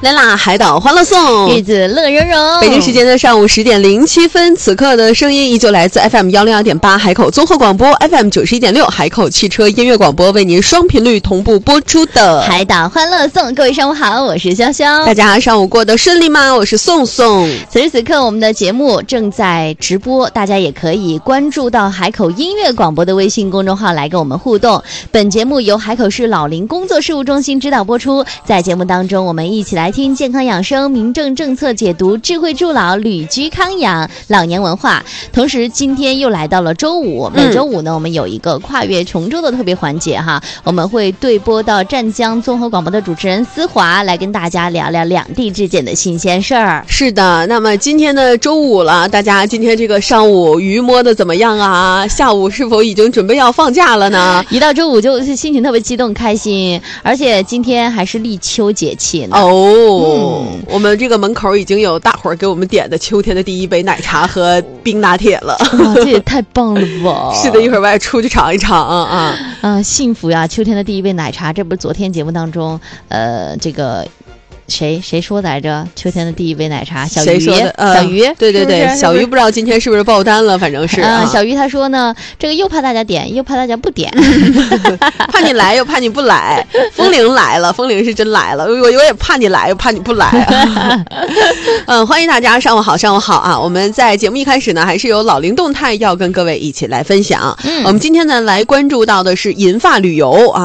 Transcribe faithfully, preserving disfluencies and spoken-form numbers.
来啦！海岛欢乐颂， 日子乐融融。 北京时间的上午十点零七分，此刻的声音依旧来自 F M 幺零二点八海口综合广播 ，F M 九十一点六海口汽车音乐广播，为您双频率同步播出的海岛欢乐颂。各位上午好，我是潇潇。 大家上午过得顺利吗？我是宋宋。 此时此刻，我们的节目正在直播，大家也可以关注到海口音乐广播的微信公众号来跟我们互动。本节目由海口市老龄工作事务中心指导播出。在节目当中，我们一起来听健康养生、民政政策解读、智慧助老、旅居康养、老年文化。同时，今天又来到了周五，每周五呢，我们有一个跨越琼州的特别环节哈，我们会对播到湛江综合广播的主持人思华来跟大家聊聊两地之间的新鲜事儿。 是的，那么今天的周五了，大家今天这个上午鱼摸的怎么样啊？下午是否已经准备要放假了呢？ 一到周五就是心情特别激动开心，而且今天还是立秋节气呢。 哦、嗯，我们这个门口已经有大伙儿给我们点的秋天的第一杯奶茶和冰拿铁了。 哇，这也太棒了吧！ 是的，一会儿我也出去尝一尝啊啊！ 啊，幸福呀！秋天的第一杯奶茶，这不是昨天节目当中，呃，这个。谁谁说来着？秋天的第一杯奶茶，小鱼， 谁说的呃、 小鱼， 对对对， 是是小鱼不知道今天是不是爆单了，反正是啊。小鱼他说呢，这个又怕大家点，又怕大家不点， 怕你来又怕你不来。风铃来了，风铃是真来了，我我也怕你来，又怕你不来啊。嗯，欢迎大家，上午好，上午好啊！我们在节目一开始呢，还是有老龄动态要跟各位一起来分享。嗯，我们今天呢来关注到的是银发旅游啊。